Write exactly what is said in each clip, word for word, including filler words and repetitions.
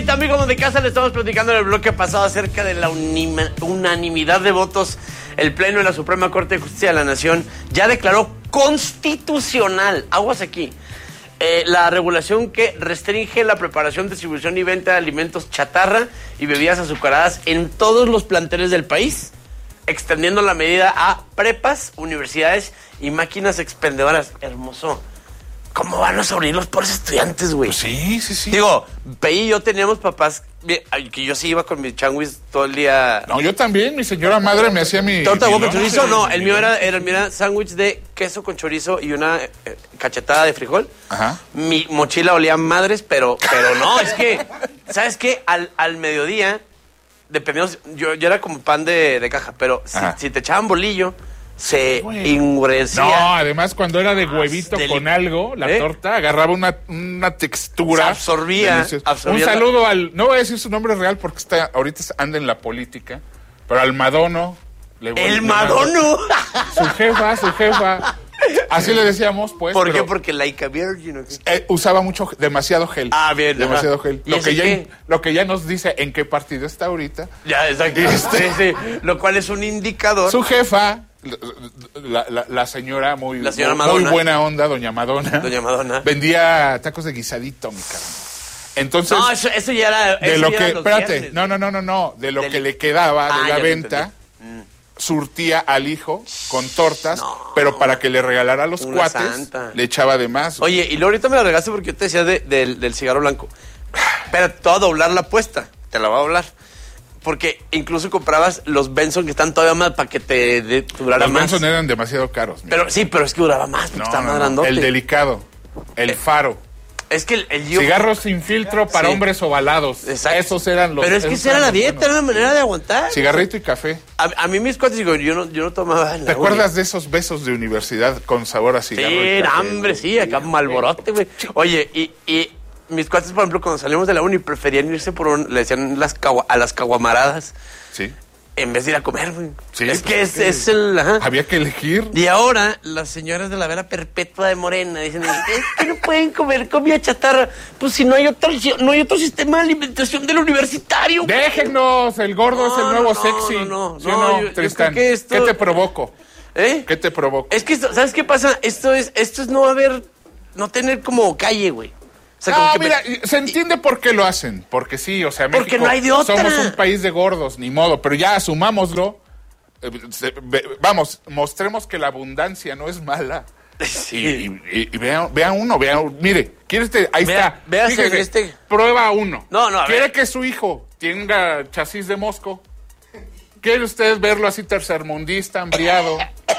ahorita, amigos de casa, le estamos platicando en el bloque pasado acerca de la unim- unanimidad de votos. El Pleno de la Suprema Corte de Justicia de la Nación ya declaró constitucional, aguas aquí, eh, la regulación que restringe la preparación, distribución y venta de alimentos chatarra y bebidas azucaradas en todos los planteles del país, extendiendo la medida a prepas, universidades y máquinas expendedoras. Hermoso. ¿Cómo van a sobrevivir los pobres estudiantes, güey? Pues sí, sí, sí. Digo, Pei y yo teníamos papás que yo sí iba con mi changuis todo el día. No, yo también, mi señora madre me hacía mi... ¿Torta mi con chorizo? No, el mío era, era... era mira, sándwich de queso con chorizo y una eh, cachetada de frijol. Ajá. Mi mochila olía a madres, pero, pero no, es que, ¿sabes qué? Al, al mediodía, dependiendo, yo, yo era como pan de, de caja, pero si, si te echaban bolillo, se endurecía. No, además cuando era de huevito Deli- con algo, la ¿Eh? torta agarraba una, una textura. Se absorbía, deliciosa. absorbía Un la- saludo al, no voy a decir su nombre real porque está ahorita anda en la política, pero al Madono. Le voy- ¡El le Madono! mando- Su jefa, su jefa. Así le decíamos, pues. ¿Por qué? pero, Porque like a virgin. ¿O qué? eh, usaba mucho, demasiado gel. Ah, bien, Demasiado ajá. gel. ¿Y Lo ese que, ya, qué? lo que ya nos dice en qué partido está ahorita. Ya, exacto. Este- Sí, sí. Lo cual es un indicador. Su jefa, la, la, la señora muy, La señora muy, Madonna. muy buena onda, doña Madonna. Doña Madonna. Vendía tacos de guisadito, mi carnal. Entonces, No, eso, eso ya era. de eso lo ya que, era los espérate, viernes. no, no, no, no, no, de lo Del- que le quedaba Ah, de ya la te venta, entendí. surtía al hijo con tortas, No. pero para que le regalara a los Una cuates, santa. le echaba de más. Oye, y luego ahorita me la regaste porque yo te decía de- del, del cigarro blanco. Espérate, te voy a doblar la apuesta. Te la voy a doblar. Porque incluso comprabas los Benson que están todavía más para que te de- durara Los más. Benson eran demasiado caros. mi Pero carnal. sí, pero es que duraba más porque No, estaba no, más no, grandote. el delicado, el faro. Es que el, el Gio- Cigarros sin filtro para Sí. hombres ovalados. Exacto. Esos eran los... Pero es que esos esa era eran la los dieta, buenos. era la manera de aguantar. Cigarrito y café. A, a mí mis cuates, digo, yo no, yo no tomaba en la ¿Te uni. acuerdas de esos besos de universidad con sabor a cigarro? y Sí, café? hambre, sí, acá malborote, güey. Oye, y, y mis cuates, por ejemplo, cuando salimos de la uni, preferían irse por un, le decían las cagua- a las caguamaradas Sí. en vez de ir a comer, güey. Sí, es pues que es es, que- es el... Ajá. Había que elegir. Y ahora, las señoras de la vera perpetua de Morena dicen, es que no pueden comer comida chatarra, pues si no hay otro, no hay otro sistema de alimentación del universitario. güey. Déjennos, el gordo es el No, nuevo no, sexy. no, no, ¿Sí o no, no, yo- yo Tristán? creo que esto- ¿Qué te provoco? ¿Eh? ¿Qué te provoco? Es que, esto- ¿sabes qué pasa? Esto es, esto es no haber, no tener como calle, güey. O sea, como No, que- mira, y- se entiende por qué lo hacen. Porque sí, o sea, Porque México, no hay de otra. somos un país de gordos, ni modo. Pero ya asumámoslo. Eh, se- ve- Vamos, mostremos que la abundancia no es mala. Sí. Y, y- y vean, vean uno, vean, mire, ¿quiere este? Ahí Vea- está. véase Fíjese, este. Prueba uno. No, no, a ¿Quiere ver. que su hijo tenga chasis de mosco? ¿Quiere usted verlo así tercermundista, hambriado?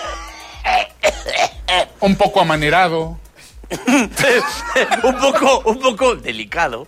Un poco amanerado. un poco, un poco delicado.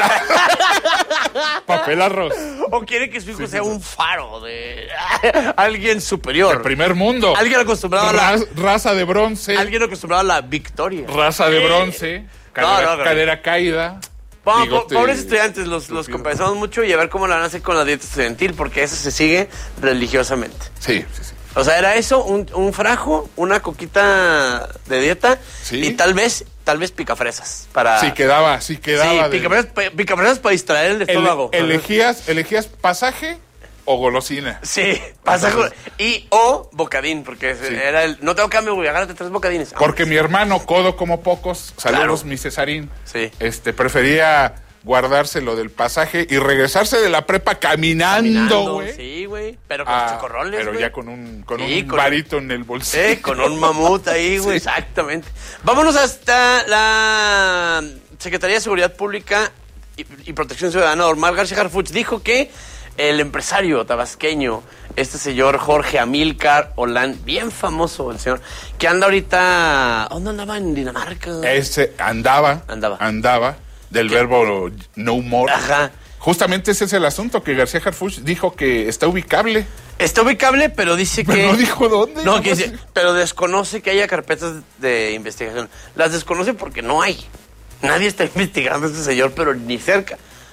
Papel arroz. O quiere que su hijo sea un faro de alguien superior. El primer mundo. Alguien acostumbrado a la, Raz- raza de bronce. alguien acostumbrado a la victoria. Raza de Eh, bronce. Cadera, no, no, no. cadera caída. Po- po- bigote pobres estudiantes, los, los tupido. compensamos mucho y a ver cómo la van a hacer con la dieta estudiantil, porque eso se sigue religiosamente. Sí, sí, sí. O sea, era eso, un, un frajo, una coquita de dieta Sí. y tal vez, tal vez picafresas para... Sí quedaba, sí quedaba. Sí, de- picafresas, pa- picafresas para distraer el Ele- estómago. elegías, elegías pasaje o golosina. Sí, pasaje y o bocadín, porque Sí. era el... No tengo cambio, güey, agárrate tres bocadines. Porque mi hermano, codo como pocos, saludos, Claro. mi Cesarín, Sí. este, prefería guardárselo del pasaje y regresarse de la prepa caminando, Caminando, güey. sí, güey, pero con Ah, chocorroles, pero güey. ya con un, con Sí, un con- varito en el bolsillo. Sí, con un mamut ahí, güey, Sí. exactamente. Vámonos hasta la Secretaría de Seguridad Pública y, y Protección Ciudadana. Omar García Harfuch dijo que el empresario tabasqueño, este señor Jorge Amílcar Olán, bien famoso el señor, que anda ahorita... ¿Dónde andaba? En Dinamarca. Ese andaba, Andaba. andaba, del verbo no more. Ajá. Justamente ese es el asunto, que García Harfuch dijo que está ubicable. Está ubicable, pero dice Pero que... no dijo dónde. No, nomás- que dice, pero desconoce que haya carpetas de investigación. Las desconoce porque no hay. Nadie está investigando a este señor, pero ni cerca.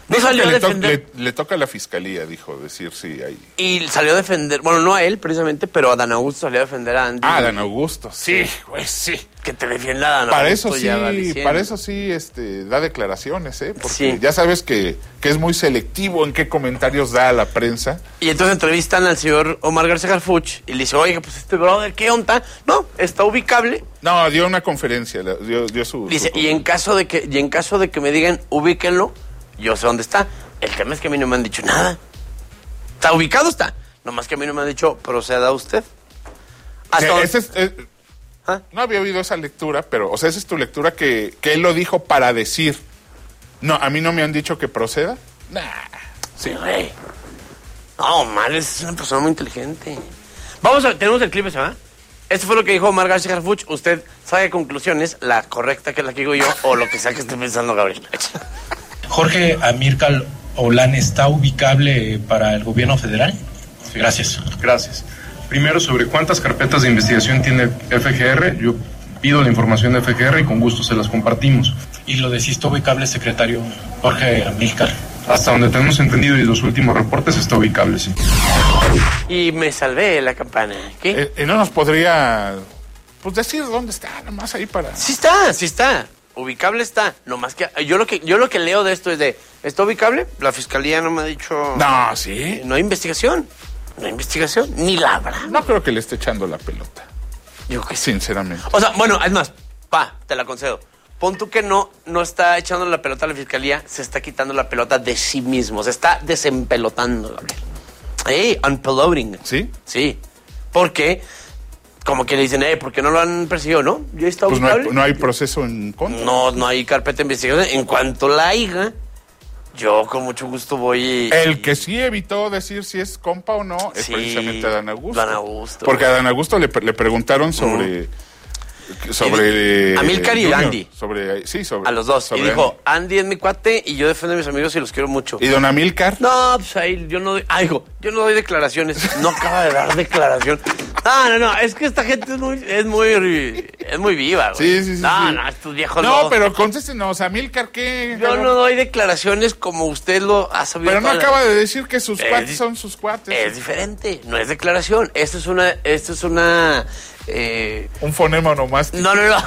No salió a le, to- defender. le, le toca a la fiscalía, dijo, decir sí ahí. Y salió a defender, bueno, no a él precisamente, pero a Dan Augusto salió a defender a Andy. Ah, Dan Augusto, sí, güey, sí. Que te defienda a Dan Para Augusto. eso sí, ya va diciendo. para eso sí este, da declaraciones, ¿eh? Porque Sí. ya sabes que, que es muy selectivo en qué comentarios da a la prensa. Y entonces entrevistan al señor Omar García Harfuch y le dice, oiga, pues este brother, ¿qué onda? No, está ubicable. No, dio una conferencia, la- dio, dio su... Dice, su- y en caso de que, y en caso de que me digan, ubíquenlo, yo sé dónde está. El tema es que a mí no me han dicho nada. Está ubicado, está. Nomás que a mí no me han dicho, proceda usted. Hasta Sí, donde- ese es- es- ¿Ah? no había oído esa lectura, pero, o sea, esa es tu lectura que, que él lo dijo para decir. No, a mí no me han dicho que proceda. Nah, sí. Güey. No, Omar es una persona muy inteligente. Vamos a, tenemos el clip ese, ¿verdad? Esto fue lo que dijo Omar García Harfuch. Usted sabe conclusiones, la correcta que es la que digo yo, o lo que sea que esté pensando Gabriel. Jorge Amílcar Olán, ¿está ubicable para el gobierno federal? Gracias. Gracias. Primero, sobre cuántas carpetas de investigación tiene F G R, yo pido la información de F G R y con gusto se las compartimos. Y lo de si está ubicable, secretario Jorge Amílcar. Hasta donde tenemos entendido y los últimos reportes está ubicable, sí. Y me salvé de la campana. ¿Qué? Eh, ¿Y no nos podría, pues, decir dónde está, nomás ahí para... Sí está, sí está. Ubicable está. Nomás que yo lo que yo lo que leo de esto es de, ¿está ubicable? La fiscalía no me ha dicho. No, sí. No hay investigación. No hay investigación. Ni la habrá. No creo que le esté echando la pelota, Yo qué sé. sinceramente. O sea, bueno, es más, pa, te la concedo. Pon tú que no, no está echando la pelota a la fiscalía, se está quitando la pelota de sí mismo, se está desempelotando, Gabriel. Hey, unpeloting. ¿Sí? Sí. Porque, como que le dicen, eh, ¿por qué no lo han perseguido, no? ¿Ya está Pues no hay, ubicable? no hay proceso en contra. No, no hay carpeta de investigación. En cuanto la haya, yo con mucho gusto voy y... El que sí evitó decir si es compa o no es Sí, precisamente Adán Augusto. Adán Augusto. Porque a Adán Augusto le, le preguntaron sobre... Sobre... Amílcar y Junior, Andy. Sobre, sí, sobre... A los dos. sobre Y dijo, Andy es mi cuate y yo defiendo a mis amigos y los quiero mucho. Andy. ¿Y don Amílcar? No, pues ahí yo no doy... Ah, dijo, yo no doy declaraciones. No acaba de dar declaración. No, no, no, es que esta gente es muy, es muy, es muy viva, güey. Sí, sí, sí. No, sí. no, estos viejos No, no. pero contéstenos, Amílcar, ¿qué? Yo no doy declaraciones como usted lo ha sabido. Pero no toda la- acaba de decir que sus Es cuates di- son sus cuates. Es diferente, no es declaración. Esto es una, esto es una, eh, Un fonema onomástico. no, no, no.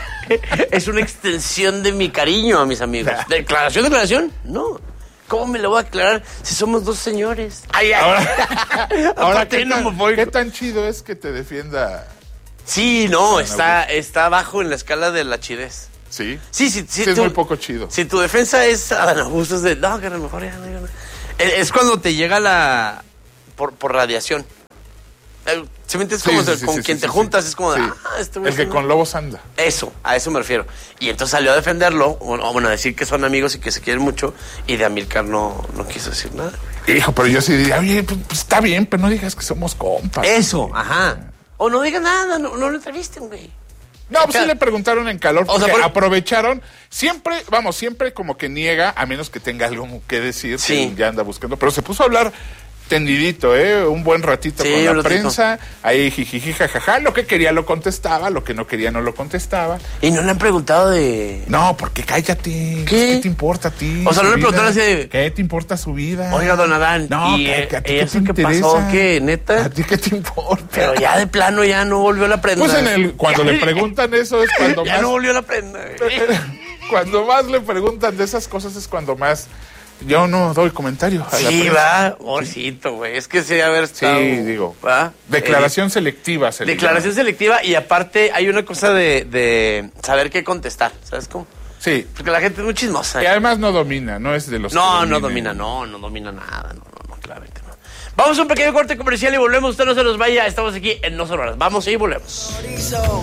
Es una extensión de mi cariño a mis amigos. ¿Declaración, declaración? No. ¿Cómo me lo voy a aclarar si somos dos señores? Ay, ay. Ahora, ahora Aparte, ¿qué, no tan, me voy- ¿qué tan chido es que te defienda? Sí, no, está, está abajo en la escala de la chidez. Sí. Sí, sí, sí. Sí, es tú- muy poco chido. Si tu defensa es Adán Augusto, es de, no, que a lo mejor ya no, ya no. Es, es cuando te llega la... por, por radiación. Eh, ¿Sí me entiendes? Sí, Como sí, de- sí, con sí, quien sí, te sí. juntas, es como de, Sí. ah, este güey El que es un- con lobos anda. Eso, a eso me refiero. Y entonces salió a defenderlo, o o bueno, a decir que son amigos y que se quieren mucho, y de Amílcar no, no quiso decir nada. Hijo, pero yo sí diría, oye, pues, pues, está bien, pero no digas que somos compas. Eso, ajá. O no digan nada, no, no lo entrevisten, güey. No, pues sí le preguntaron en calor, O sea, porque por- aprovecharon. Siempre, vamos, siempre como que niega, a menos que tenga algo que decir, Sí. que ya anda buscando. Pero se puso a hablar tendidito, ¿eh? Un buen ratito Sí, con un la ratito. prensa. Ahí jijiji, jajaja. Lo que quería lo contestaba, lo que no quería no lo contestaba. Y no le han preguntado de... No, porque cállate. ¿Qué? ¿Qué te importa a ti? O sea, no su le preguntaron vida? así de- ¿Qué te importa su vida? Oiga, don Adán, No, ¿y, que- eh, que a ti y qué eso te qué interesa? pasó? ¿Qué, neta? ¿A ti qué te importa? Pero ya de plano ya no volvió la prenda. Pues en el, cuando le preguntan eso es cuando Ya más... no volvió la prenda. güey. Cuando más le preguntan de esas cosas es cuando más... Yo no doy comentario a la Sí, prensa. va, pobrecito, güey. Es que sí, haber estado... Sí, digo. ¿va? Declaración selectiva. Se Eh, le declaración llama. selectiva y aparte hay una cosa de, de saber qué contestar, ¿sabes cómo? Sí. Porque la gente es muy chismosa. Y además no domina, no es de los No, que no dominen. domina, no, no domina nada, no, no, no, claro que no. Vamos a un pequeño corte comercial y volvemos, usted no se nos vaya, estamos aquí en No Solo Horas. Vamos y volvemos. Chorizo,